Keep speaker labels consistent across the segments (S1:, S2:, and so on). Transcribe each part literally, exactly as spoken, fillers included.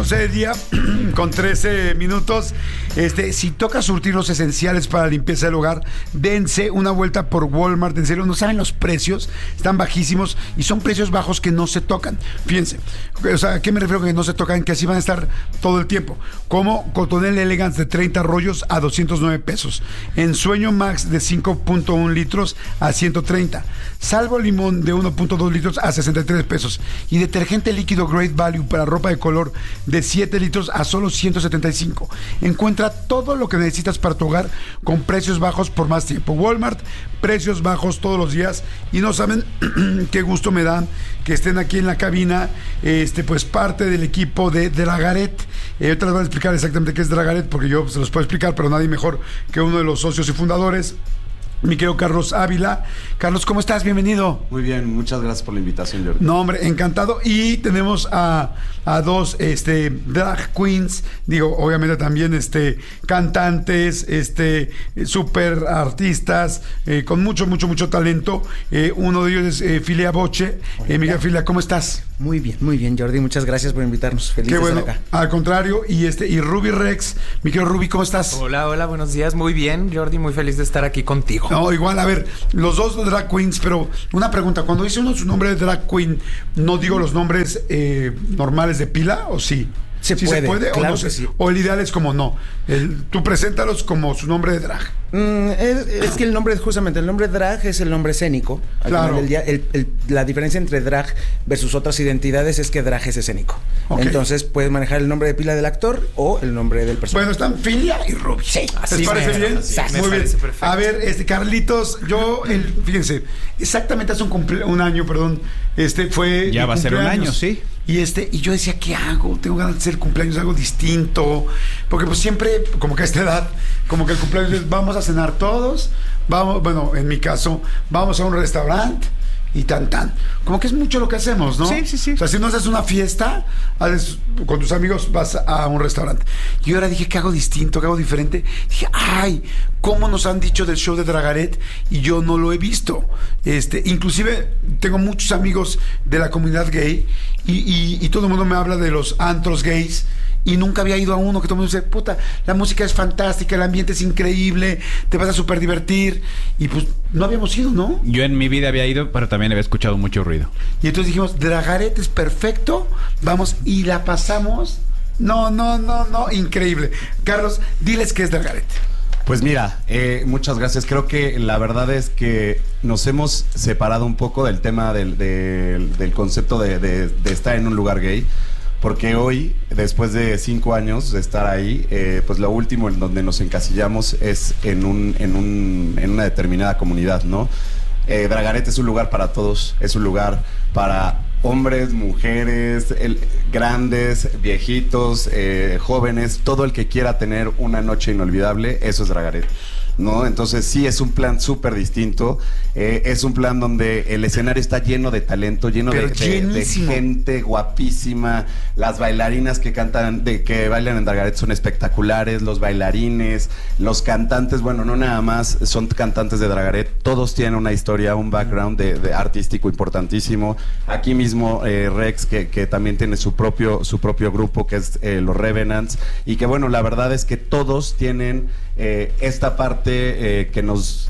S1: once del día con trece minutos. Este, si toca surtir los esenciales para la limpieza del hogar, dense una vuelta por Walmart. En serio, no saben los precios, están bajísimos y son precios bajos que no se tocan. Fíjense, o sea, ¿a qué me refiero que no se tocan? Que así van a estar todo el tiempo. Como Cotonel Elegance de treinta rollos a doscientos nueve pesos. Ensueño Max de cinco punto uno litros a ciento treinta. Salvo Limón de uno punto dos litros a sesenta y tres pesos. Y detergente líquido Great Value para ropa de color de siete litros a solo ciento setenta y cinco. Encuentra todo lo que necesitas para tu hogar con precios bajos por más tiempo. Walmart, precios bajos todos los días. Y no saben qué gusto me dan que estén aquí en la cabina, este, pues parte del equipo de Dragaret. Eh, ahorita les voy a explicar exactamente qué es Dragaret, porque yo se los puedo explicar, pero nadie mejor que uno de los socios y fundadores, mi querido Carlos Ávila. Carlos, ¿cómo estás? Bienvenido.
S2: Muy bien, muchas gracias por la invitación, Jordi.
S1: No, hombre, encantado. Y tenemos a, a dos este, drag queens, digo, obviamente también este, cantantes, este, super artistas, eh, con mucho, mucho, mucho talento. Eh, uno de ellos es eh, Filia Boche. Eh, Miguel Filia, ¿cómo estás?
S3: Muy bien, muy bien, Jordi. Muchas gracias por invitarnos. Feliz
S1: Qué
S3: de
S1: bueno.
S3: estar acá.
S1: Al contrario, y este, y Ruby Rex, mi querido Ruby, ¿cómo estás?
S4: Hola, hola, buenos días. Muy bien, Jordi, muy feliz de estar aquí contigo.
S1: No, igual, a ver, los dos drag queens, pero una pregunta, cuando dice uno su nombre de drag queen, ¿no digo los nombres eh, normales de pila o sí?
S3: Se
S1: ¿Sí
S3: puede,
S1: se puede
S3: claro
S1: o no
S3: que
S1: se,
S3: sí.
S1: O el ideal es como no. El, tú preséntalos como su nombre de drag.
S3: Mm, es, es que el nombre, justamente, el nombre drag es el nombre escénico. Al
S1: Claro.
S3: final del día, el- el- la diferencia entre drag versus otras identidades es que drag es escénico.
S1: Ok.
S3: Entonces puedes manejar el nombre de pila del actor o el nombre del personaje.
S1: Bueno, están Filia y Ruby.
S3: Sí,
S1: ¿Les
S4: así
S1: parece
S4: mero,
S1: bien?
S4: así, me
S1: Muy bien.
S4: parece perfecto.
S1: A ver, este Carlitos, yo, el, fíjense, exactamente hace un, cumple, un año, perdón, este fue.
S5: Ya
S1: mi
S5: va a ser un
S1: cumpleaños.
S5: año, sí.
S1: Y este, y yo decía, ¿qué hago? Tengo ganas de hacer el cumpleaños, algo distinto. Porque pues siempre, como que a esta edad, como que el cumpleaños es, vamos a cenar todos, vamos, bueno, en mi caso, vamos a un restaurante y tan tan. Como que es mucho lo que hacemos, ¿no?
S5: Sí, sí, sí.
S1: O sea, si no haces una fiesta, haces, con tus amigos vas a un restaurante. Y ahora dije, ¿qué hago distinto? ¿Qué hago diferente? Dije, ay, ¿cómo nos han dicho del show de Dragaret? Y yo no lo he visto. Este, inclusive tengo muchos amigos de la comunidad gay y, y, y todo el mundo me habla de los antros gays. Y nunca había ido a uno, que todo el mundo dice, puta, la música es fantástica, el ambiente es increíble, te vas a súper divertir. Y pues no habíamos ido, ¿no?
S5: Yo en mi vida había ido, pero también había escuchado mucho ruido.
S1: Y entonces dijimos, Dragaret es perfecto, vamos, y la pasamos. No, no, no, no, increíble. Carlos, diles qué es Dragaret.
S2: Pues mira, eh, muchas gracias. Creo que la verdad es que nos hemos separado un poco del tema del, del, del concepto de, de, de estar en un lugar gay. Porque hoy, después de cinco años de estar ahí, eh, pues lo último en donde nos encasillamos es en, un, en, un, en una determinada comunidad, ¿no? Eh, Dragaret es un lugar para todos, es un lugar para hombres, mujeres, el, grandes, viejitos, eh, jóvenes, todo el que quiera tener una noche inolvidable, eso es Dragaret, ¿no? Entonces sí es un plan súper distinto, eh, es un plan donde el escenario está lleno de talento, lleno de,
S1: Pero
S2: de, de
S1: llenísimo.
S2: gente guapísima, las bailarinas que cantan, de que bailan en Dragaret son espectaculares, los bailarines, los cantantes, bueno, no nada más son cantantes de Dragaret, todos tienen una historia, un background de, de artístico importantísimo. Aquí mismo eh, Rex, que, que también tiene su propio, su propio grupo, que es eh, los Revenants, y que bueno, la verdad es que todos tienen eh, esta parte eh, que nos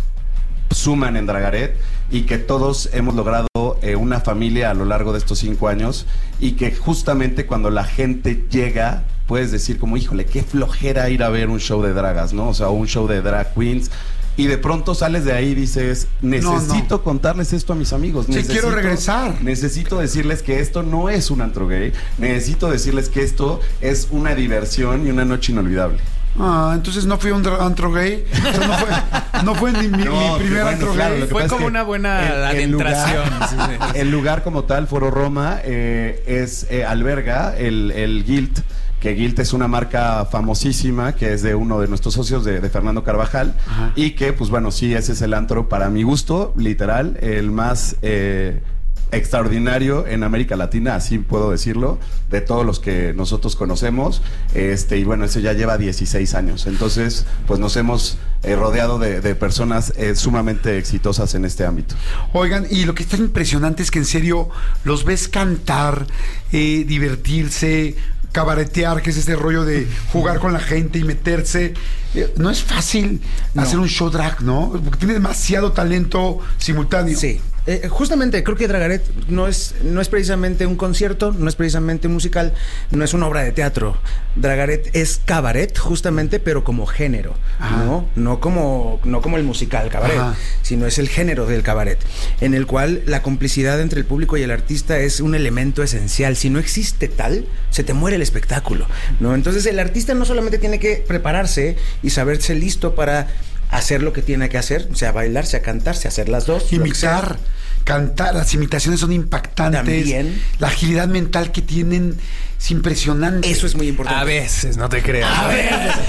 S2: suman en Dragaret y que todos hemos logrado eh, una familia a lo largo de estos cinco años y que justamente cuando la gente llega puedes decir como, híjole, qué flojera ir a ver un show de dragas, ¿no? O sea, un show de drag queens. Y de pronto sales de ahí y dices, necesito
S1: no.
S2: contarles esto a mis amigos.
S1: Sí,
S2: necesito,
S1: quiero regresar.
S2: Necesito decirles que esto no es un antro gay. Necesito decirles que esto es una diversión y una noche inolvidable.
S1: Ah, entonces no fui a un dra- antro gay. O sea, no fue, no fue ni mi,
S2: No,
S1: mi primer
S2: bueno,
S1: antro
S2: claro,
S1: gay.
S2: lo que
S4: Fue
S2: pasa es
S4: como
S2: que
S4: una buena
S2: el- el
S4: adentración.
S2: lugar-
S4: Sí, sí.
S2: El lugar como tal, Foro Roma, eh, es eh, alberga el, el Guilt, que Guilt es una marca famosísima, que es de uno de nuestros socios, de, de Fernando Carvajal,
S1: Ajá.
S2: y que, pues bueno, sí, ese es el antro, para mi gusto, literal, el más eh, extraordinario en América Latina, así puedo decirlo, de todos los que nosotros conocemos, este y bueno, ese ya lleva dieciséis años, entonces pues nos hemos eh, rodeado de, de personas eh, sumamente exitosas en este ámbito.
S1: Oigan, y lo que está impresionante es que en serio los ves cantar, eh, divertirse, cabaretear, que es este rollo de jugar con la gente y meterse. Eh, no es fácil
S3: No.
S1: hacer un show drag, ¿no? Porque tiene demasiado talento simultáneo.
S3: Sí. Eh, justamente creo que Dragaret no es, no es precisamente un concierto, no es precisamente un musical, no es una obra de teatro. Dragaret es cabaret, justamente, pero como género,
S1: Ajá.
S3: ¿no? No como, no como el musical cabaret,
S1: Ajá.
S3: sino es el género del cabaret, en el cual la complicidad entre el público y el artista es un elemento esencial. Si no existe tal, se te muere el espectáculo, ¿no? Entonces el artista no solamente tiene que prepararse y saberse listo para hacer lo que tiene que hacer, sea bailar, sea cantar, sea hacer las dos, lo que sea.
S1: Imitar, cantar, las imitaciones son impactantes.
S3: También.
S1: La agilidad mental que tienen es impresionante.
S3: Eso es muy importante.
S4: A veces, no te creas.
S1: A ver,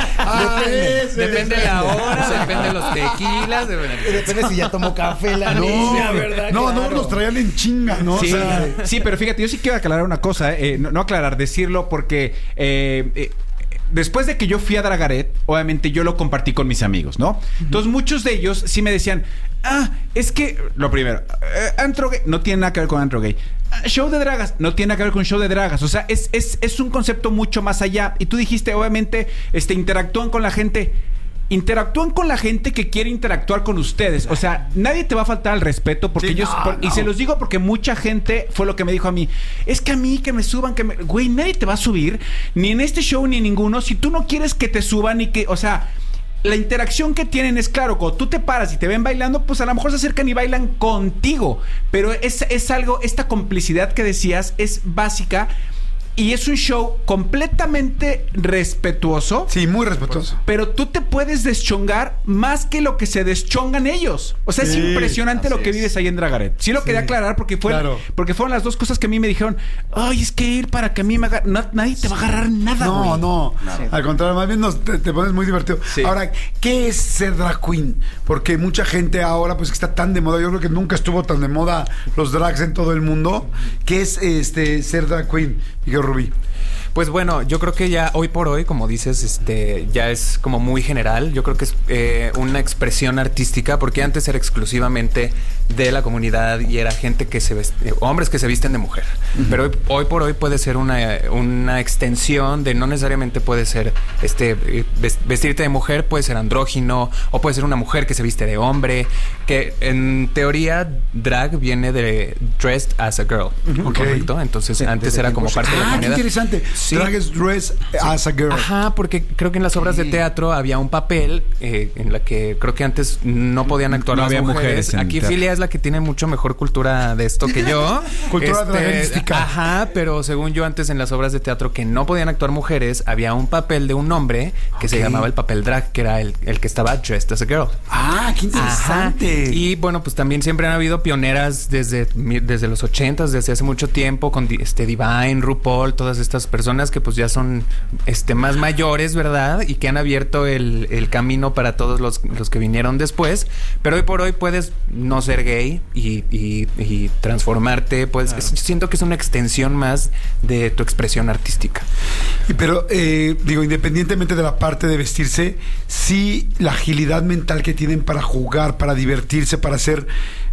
S1: a veces.
S4: Depende de la hora, depende de los tequilas. Depende,
S3: Depende si ya tomó café la
S1: No,
S3: niña, ¿verdad?
S1: no, no,
S3: Claro.
S1: nos traían en chinga, ¿no?
S5: Sí,
S1: O sea,
S5: sí, pero fíjate, yo sí quiero aclarar una cosa, eh, no, no aclarar, decirlo porque eh, eh, después de que yo fui a Dragaret, obviamente yo lo compartí con mis amigos, ¿no? Entonces muchos de ellos sí me decían, ah, es que, lo primero, eh, antro gay, no tiene nada que ver con antro gay. Ah, show de dragas, no tiene nada que ver con show de dragas. O sea, es, es, es un concepto mucho más allá. Y tú dijiste, obviamente, este, interactúan con la gente. Interactúan con la gente que quiere interactuar con ustedes. O sea, nadie te va a faltar al respeto porque
S1: Sí,
S5: yo...
S1: no,
S5: por- Y
S1: no.
S5: se los digo porque mucha gente fue lo que me dijo a mí. Es que a mí que me suban, que me... Güey, nadie te va a subir. Ni en este show ni en ninguno. Si tú no quieres que te suban y que... O sea... La interacción que tienen es claro, cuando tú te paras y te ven bailando, pues a lo mejor se acercan y bailan contigo. Pero es, es algo, esta complicidad que decías es básica y es un show completamente respetuoso.
S1: sí, muy respetuoso.
S5: Pero tú te puedes deschongar más que lo que se deschongan ellos. O sea,
S1: Sí,
S5: es impresionante lo
S2: así
S5: que
S2: es.
S5: vives ahí en Dragaret. Sí lo
S1: Sí,
S5: quería aclarar porque fue
S1: claro.
S5: porque fueron las dos cosas que a mí me dijeron, ay, es que ir para que a mí me agarre. No, nadie te va a agarrar nada,
S1: No,
S5: güey.
S1: no, al contrario, más bien nos, te, te pones muy divertido.
S5: Sí.
S1: Ahora, ¿qué es ser drag queen? Porque mucha gente ahora, pues que está tan de moda, yo creo que nunca estuvo tan de moda los drags en todo el mundo. ¿Qué es este ser drag queen, Miguel Rubí?
S4: Pues bueno, yo creo que ya hoy por hoy, como dices, este, ya es como muy general. Yo creo que es eh, una expresión artística, porque antes era exclusivamente de la comunidad y era gente que se veste, hombres que se visten de mujer. Uh-huh. Pero hoy, hoy por hoy puede ser una, una extensión de, no necesariamente puede ser este vestirte de mujer, puede ser andrógino, o puede ser una mujer que se viste de hombre, que en teoría drag viene de dressed as a girl, uh-huh. ¿correcto? Entonces
S3: Sí,
S4: antes
S3: desde
S4: era como
S3: tiempos-
S4: parte de la
S1: Ah, qué
S4: comunidad.
S1: interesante.
S4: Sí.
S1: Drag is dress as a girl.
S4: Ajá, porque creo que en las obras de teatro había un papel eh, en la que creo que antes no podían actuar
S5: No
S4: las
S5: había
S4: mujeres.
S5: mujeres en
S4: Aquí
S5: teatro.
S4: Filia es la que tiene mucho mejor cultura de esto que yo.
S1: Cultura dragalística.
S4: Ajá, pero según yo antes en las obras de teatro que no podían actuar mujeres, había un papel de un hombre que se
S1: Ok.
S4: llamaba el papel drag, que era el, el que estaba dressed as a girl.
S1: Ah, qué interesante.
S4: Ajá. Y bueno, pues también siempre han habido pioneras desde, desde los ochentas, desde hace mucho tiempo, con di- este Divine, RuPaul, todas estas personas que pues ya son este más mayores, ¿verdad? Y que han abierto el, el camino para todos los, los que vinieron después. Pero hoy por hoy puedes no ser gay y, y, y transformarte. Pues
S1: Claro.
S4: es- siento que es una extensión más de tu expresión artística.
S1: Y Pero, eh, digo, independientemente de la parte de vestirse, sí la agilidad mental que tienen para jugar, para divertirse, para hacer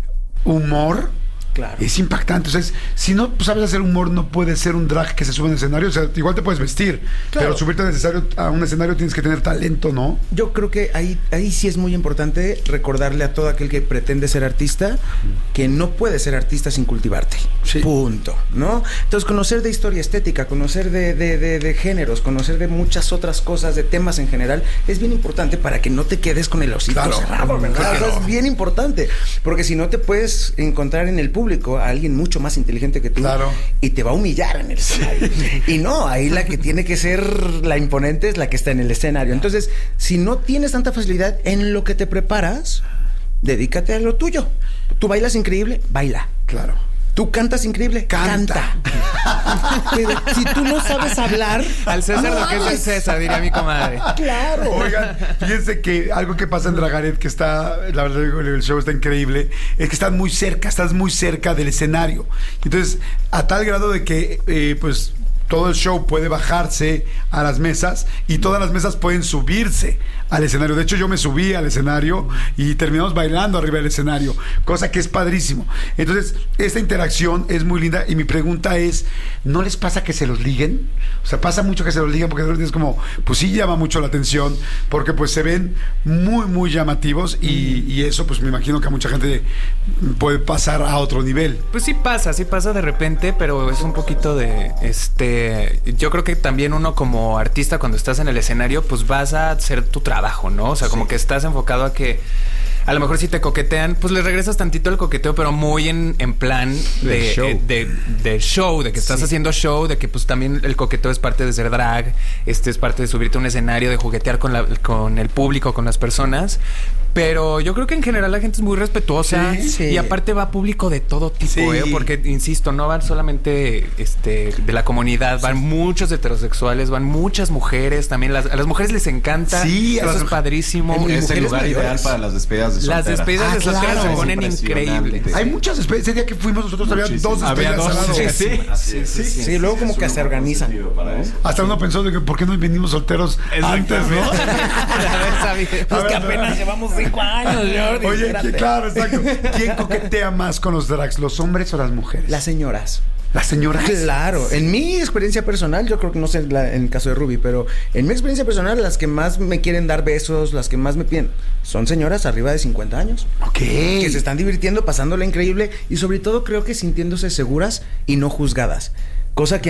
S1: humor,
S3: Claro.
S1: es impactante. O sea, es- si no sabes hacer humor, no puedes ser un drag que se sube en escenario. O sea, igual te puedes vestir,
S3: Claro.
S1: pero subirte a, necesario, a un escenario tienes que tener talento, ¿no?
S3: Yo creo que ahí, ahí sí es muy importante recordarle a todo aquel que pretende ser artista que no puede ser artista sin cultivarte.
S1: Sí.
S3: Punto, ¿no? Entonces, conocer de historia estética, conocer de, de, de, de géneros, conocer de muchas otras cosas, de temas en general, es bien importante para que no te quedes con el hocico
S1: Claro.
S3: cerrado, ¿verdad?
S1: Claro.
S3: O sea, es bien importante, porque si no te puedes encontrar en el público a alguien mucho más inteligente que tú
S1: Claro.
S3: y te va a humillar en el escenario. Y no, ahí la que tiene que ser la imponente es la que está en el escenario. Entonces, si no tienes tanta facilidad en lo que te preparas, dedícate a lo tuyo. Tú bailas increíble, baila.
S1: Claro.
S3: Tú cantas increíble,
S1: Canta.
S3: canta. Pero si tú no sabes hablar,
S4: Al César
S3: no
S4: lo que es del
S3: mames.
S4: César, diría mi comadre.
S3: Claro.
S1: Oigan, fíjense que algo que pasa en Dragaret, que está, la verdad, el show está increíble, es que estás muy cerca, estás muy cerca del escenario. Entonces, a tal grado de que, eh, pues, todo el show puede bajarse a las mesas y todas las mesas pueden subirse al escenario. De hecho, yo me subí al escenario y terminamos bailando arriba del escenario, cosa que es padrísimo. Entonces, esta interacción es muy linda y mi pregunta es, ¿no les pasa que se los liguen? O sea, pasa mucho que se los liguen porque es como, pues sí llama mucho la atención, porque pues se ven muy, muy llamativos y, y eso pues me imagino que a mucha gente puede pasar a otro nivel.
S4: Pues sí pasa, sí pasa de repente, pero es un poquito de, este, yo creo que también uno como artista cuando estás en el escenario, pues vas a hacer tu trabajo, ¿no? O sea, como sí. que estás enfocado a que a lo mejor si te coquetean, pues les regresas tantito el coqueteo, pero muy en, en plan de, de, show. Eh, de, de show, de que estás sí. haciendo show, de que pues también el coqueteo es parte de ser drag, este es parte de subirte a un escenario, de juguetear con, la, con el público, con las personas. Pero yo creo que en general la gente es muy respetuosa sí, sí. y aparte va público de todo tipo, sí. ¿eh? Porque, insisto, no van solamente este, de la comunidad, van sí. muchos heterosexuales, van muchas mujeres también. Las, a las mujeres les encanta,
S1: sí,
S4: eso es padrísimo.
S2: Es el lugar mayores. ideal para las despedidas de solteras.
S4: Las despedidas ah, de solteras claro. se ponen increíbles.
S1: Hay muchas despedidas. Ese día que fuimos nosotros había dos despedidas.
S5: Había dos,
S1: al lado.
S5: sí, sí.
S3: Sí, sí, sí, sí. Luego como que se organizan. ¿no?
S1: Hasta uno pensó de que por qué no venimos solteros antes, ¿no?
S3: A ver, pues que apenas llevamos cinco años, yo.
S1: Oye, que, claro, exacto. ¿Quién coquetea más con los drags, los hombres o las mujeres?
S3: Las señoras.
S1: ¿Las señoras?
S3: Claro. En mi experiencia personal, yo creo que no sé la, en el caso de Ruby, pero en mi experiencia personal, las que más me quieren dar besos, las que más me piden, son señoras arriba de cincuenta años.
S1: Ok.
S3: Que se están divirtiendo, pasándola increíble y sobre todo creo que sintiéndose seguras y no juzgadas. Cosa que